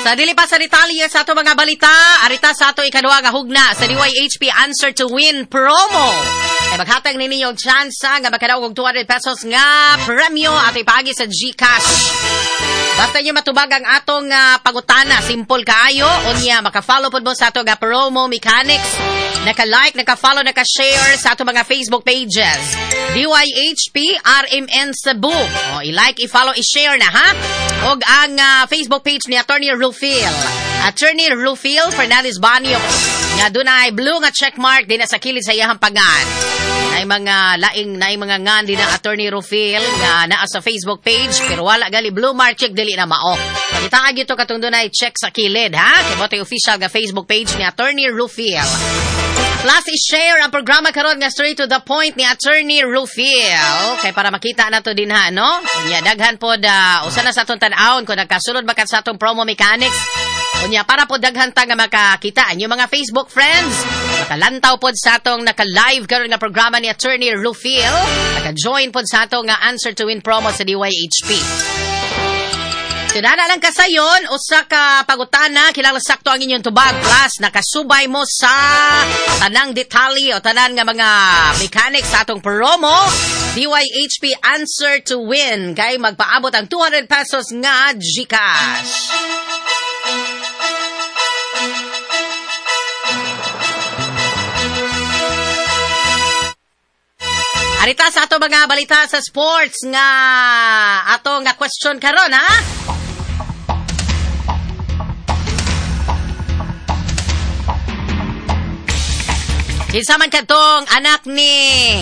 Sa dili pa sa detalye sa ato mga balita, arita sa ato ikaduha nga hugna sa DYHP Answer to Win promo. Ay maghatag ninyo yung chance nga makadaog og 200 pesos nga premyo at ipagi sa GCash. Basta nyo matubag ang atong pagutana, simple kaayo, unya maka-follow po mo sa ato nga promo mechanics, naka-like, naka-follow, naka-share sa ato mga Facebook pages. DYHP RMN Cebu. O, i-like, i-follow, i-share na ha. Og ang Facebook page ni Attorney Rufil. Attorney Rufil Fernandez Banyo. Nga dunay blue nga checkmark din sa kilid sa iyang pagan. Nay mga laing mga ngan din ang Attorney Rufil nga naa sa Facebook page pero wala gali blue mark check dili na mao. Pagitaag ito katong dunay check sa kilid ha. Kay bote official nga Facebook page ni Attorney Rufil. Plus i-share ang programa karon nga straight to the point ni Attorney Rufil. Kay para makita na to din ha no. Unya daghan pod usa na sa atong tan-awon kung nagkasulod ba ka sa atong promo mechanics. Unya para po daghan ta nga makakita ang mga Facebook friends. Nakalantaw pod sa atong naka-live karon nga programa ni Attorney Rufil. Naka-join pod sa atong nga Answer to Win promo sa DYHP. Tinana lang kasayon, usa ka pagutana, kilala sakto ang inyong tubag. Plus, nakasubay mo sa tanang detalye o tanan nga mga mechanics sa atong promo. DYHP Answer to Win. Kay magpaabot ang 200 pesos nga GCash. Arita sa ato mga balita sa sports nga ato nga question karon ha. Kinsa man kadtong anak ni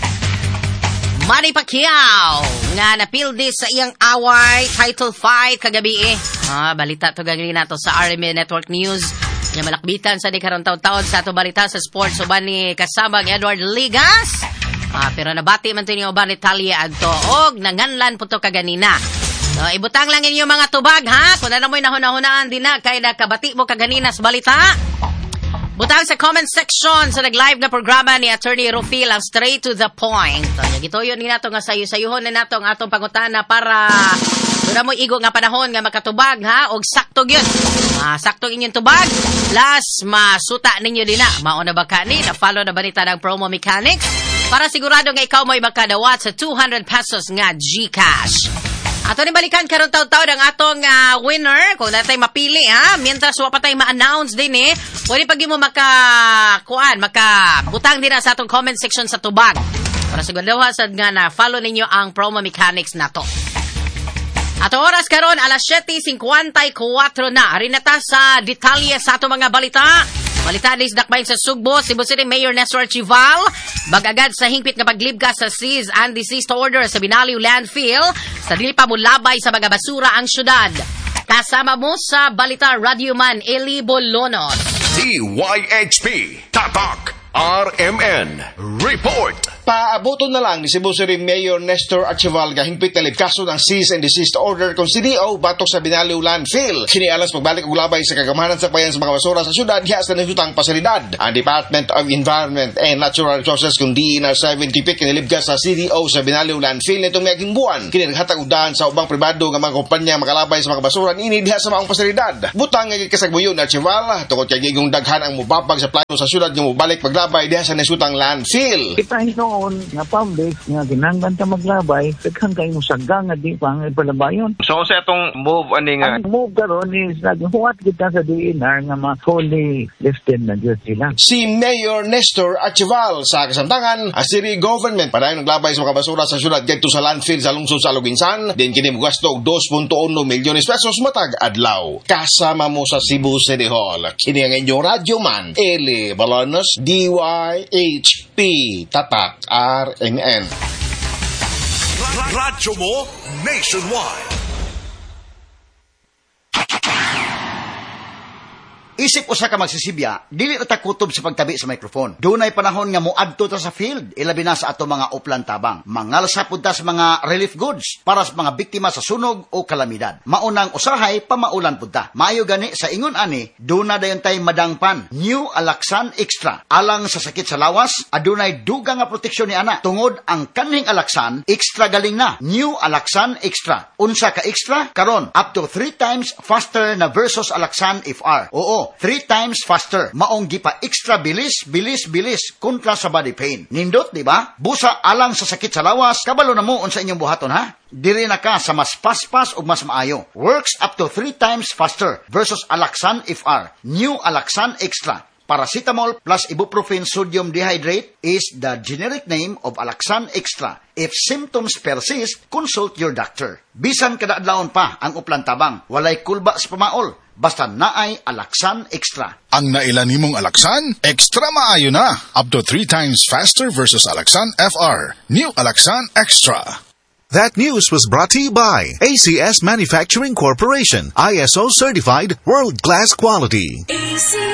Manny Pacquiao nga napildi sa iyang away title fight kagabi balita to gagawin nato sa RMN Network News. Nga malakbitan sa di karon taon-taon sa ato balita sa sports uban ni kasabang Edward Ligas. Pero nabati man tinyo ba ni Talia adto og nanganlan po to kaganina. So, ibutang lang inyo mga tubag ha. Kung ano mo'y nahuna-hunaan din na kay nakabati mo kaganina sa balita. Butang sa comment section sa nag-live na programa ni Attorney Rufil ang straight to the point. So, gitoyon ni nato nga sayo-sayuhon na nato ang atong pangutana para doon mo igo nga panahon nga makatubag ha og sakto gyud. Sakto inyong tubag. Plus masuta ninyo din na. Mauna ba kani na follow na balita ng promo mechanics para sigurado nga ikaw mo'y makadawat sa 200 pesos nga GCash. Ato ni balikan karon taw-taw ang atong winner kung natay mapili ha. Mientras wa pa tay ma-announce din pwede pag mo makabutang din na sa atong comment section sa tubag. Para sigurado sad nga na follow ninyo ang promo mechanics nato. Ato oras karon alas 7:54 na. Ari na ta sa detalye sa ato mga balita. Balita ni Dakbayin sa Sugbo, Cebu City Mayor Nestor Archival, bagagad sa hingpit nga paglibga sa cease and desist order sa Binaliw Landfill, sa dili pa mulabay sa mga basura ang syudad. Kasama mo sa Balita Radyoman Eli Bolonos. DYHP Tatak RMN Report. Paabuton na lang ni Cebu City Mayor Nestor Archival hingpit na libkaso ng cease and desist order kung CDO batok sa Binaliw Landfill. Sinialas pagbalik og labay sa kagamahanan sa bayan sa mga basura sa syudad diha sa nasutang pasilidad. Ang Department of Environment and Natural Resources kung DENR 70 kinilibkas sa CDO sa Binaliw Landfill nitong miaging buwan. Kinirhatag udahan sa ubang pribado nga mga kumpanya makalabay sa mga basura niini diha sa maong pasilidad. Butang nga kasagbuyon na Archival tungod kay gigong daghan ang mubabag sa plano sa syudad nga mobalik paglabay diha sa nasutang landfill. Nga public nga ginanggan ta maglabay daghan kay mo sagga nga di pa ang ipalabayon. So sa atong move ani nga ang move karon is naghuwat kita sa DNR nga fully lifted na jud sila. Si Mayor Nestor Archival sa kasamtangan ang city government padayon naglabay sa mga basura sa syudad kadto sa landfill sa lungsod sa Luginsan din kini mogasto og 2.1 milyones pesos matag adlaw. Kasama mo sa Cebu City Hall kini ang inyong radyoman Eli Bolonos DYHP Tatak RMN. Radyo mo nationwide. Isip usa ka magsisibya, dili na ta kutob sa pagtabi sa microphone. Dunay panahon nga moadto ta sa field, ilabi na sa ato mga uplan tabang. Mangalsa pud ta sa mga relief goods para sa mga biktima sa sunog o kalamidad. Maunang usahay pamaulan pud ta. Maayo gani sa ingon ani, duna dayon tay madangpan. New Alaxan Extra. Alang sa sakit sa lawas, adunay dugang nga proteksyon ni ana. Tungod ang kaning Alaxan, extra galing na. New Alaxan Extra. Unsa ka extra? Karon up to 3 times faster na versus Alaxan FR. Oo, 3 times faster. Maong gipa extra bilis kontra sa body pain. Nindot, di ba? Busa alang sa sakit sa lawas, kabalo na mo unsa inyong buhaton ha? Diri na ka sa mas paspas ug mas maayo. Works up to 3 times faster versus Alaxan FR. New Alaxan Extra. Paracetamol plus ibuprofen sodium dehydrate is the generic name of Alaxan Extra. If symptoms persist, consult your doctor. Bisan kada adlawon pa ang uplan tabang, walay kulba sa pamaol, basta naay Alaxan Extra. Ang naila nimong Alaxan, extra maayo na. Up to 3 times faster versus Alaxan FR. New Alaxan Extra. That news was brought to you by ACS Manufacturing Corporation, ISO certified, world-class quality.